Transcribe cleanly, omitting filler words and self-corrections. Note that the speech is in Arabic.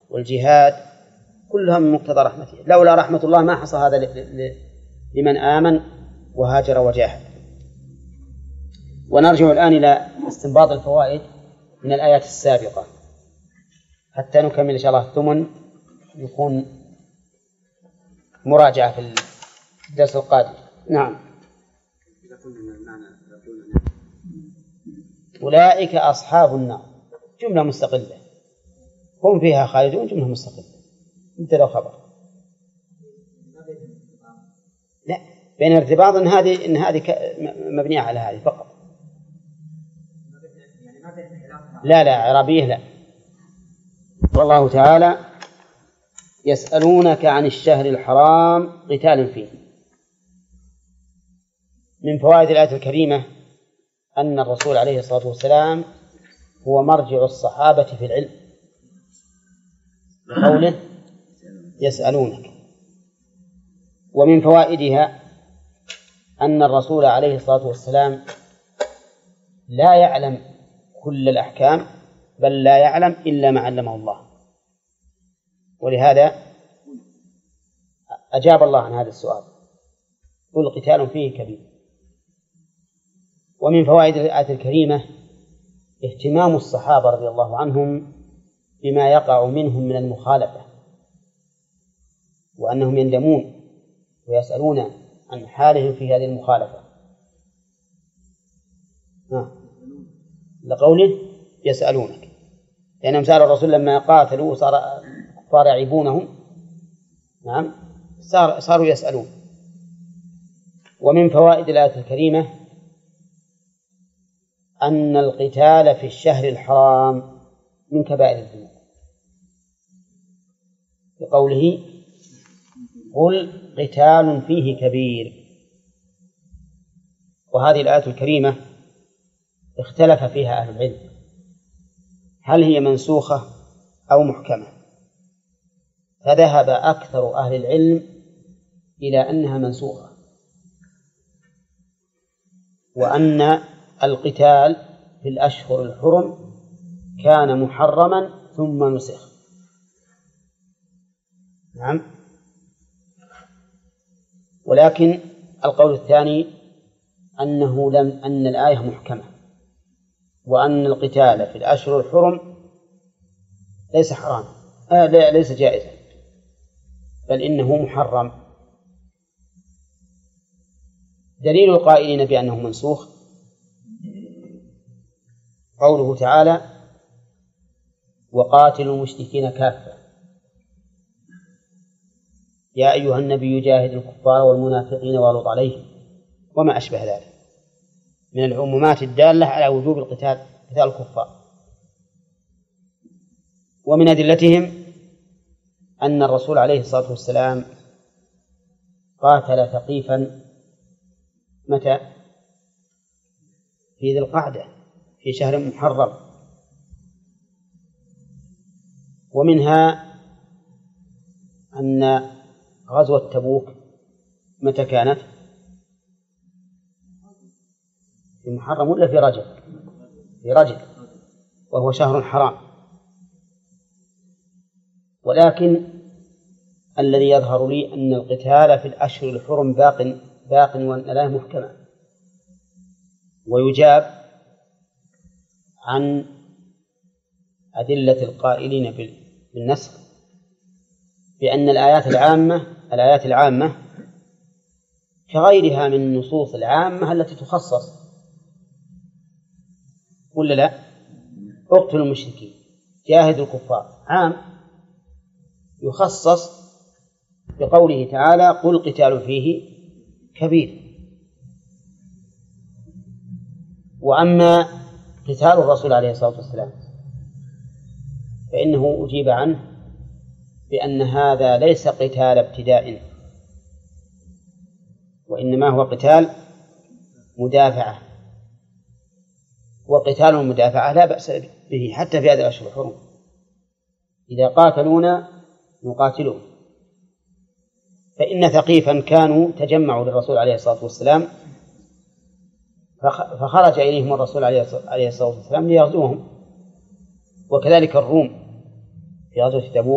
والجهاد كلها من مقتضى رحمته. لولا رحمة الله ما حصل هذا لمن آمن وهاجر وجاهد. ونرجع الآن إلى استنباط الفوائد من الآيات السابقة حتى نكمل إن شاء الله الثمن، يكون مراجعة في الدرس القادم. نعم. أولئك أصحاب النار جملة مستقلة، هم فيها خالدون جملة مستقلة مبتدأ وخبر. لا، بين ارتباط إن هذه مبنية على هذه فقط. لا عربية لا. والله تعالى يسألونك عن الشهر الحرام قتال فيه. من فوائد الآية الكريمة أن الرسول عليه الصلاة والسلام هو مرجع الصحابة في العلم، بقوله يسألونك. ومن فوائدها أن الرسول عليه الصلاة والسلام لا يعلم كل الأحكام، بل لا يعلم إلا ما علمه الله، ولهذا أجاب الله عن هذا السؤال قل قتال فيه كبير. ومن فوائد الآية الكريمة اهتمام الصحابة رضي الله عنهم بما يقع منهم من المخالفة، وأنهم يندمون ويسألون عن حالهم في هذه المخالفة. لقوله يسألونك، لأنهم سألوا الرسول لما قاتلوا صار كفار يعيبونهم، نعم صاروا يسألون. ومن فوائد الآية الكريمة أن القتال في الشهر الحرام من كبائر الذنوب، بقوله قل قتال فيه كبير. وهذه الآية الكريمة اختلف فيها أهل العلم هل هي منسوخة أو محكمة، فذهب أكثر أهل العلم إلى أنها منسوخة، وأن القتال في الأشهر الحرم كان محرما ثم نسخ. نعم. ولكن القول الثاني أن الآية محكمة، وأن القتال في الأشهر الحرم ليس حرام ليس جائزا، بل إنه محرم. دليل القائلين بأنه منسوخ قوله تعالى وقاتلوا المشركين كافة يا أيها النبي جاهد الكفار والمنافقين واغلظ عليهم، وما أشبه ذلك من العمومات الدالة على وجوب قتال الكفار. ومن أدلتهم أن الرسول عليه الصلاة والسلام قاتل ثقيفا متى؟ في ذي القعدة في شهر محرم. ومنها أن غزوة تبوك متى كانت؟ في محرم ولا في رجب؟ في رجب، وهو شهر حرام. ولكن الذي يظهر لي أن القتال في الأشهر الحرم باق وأن لا محكمة. ويجاب عن أدلة القائلين بالنسخ بأن الآيات العامة كغيرها من النصوص العامة التي تخصص، ولا لا؟ اقتلوا المشركين جاهدوا الكفار عام، يخصص بقوله تعالى قل قتال فيه كبير. وأما قتال الرسول عليه الصلاة والسلام فإنه أجيب عنه بأن هذا ليس قتال ابتداء، وإنما هو قتال مدافعة، وقتال المدافعة لا بأس به حتى في هذه الأشهر الحرم، إذا قاتلونا نقاتلهم. فإن ثقيفا كانوا تجمعوا للرسول عليه الصلاة والسلام فخرج إليهم الرسول عليه الصلاة والسلام ليغزوهم، وكذلك الروم في غزوة تبوك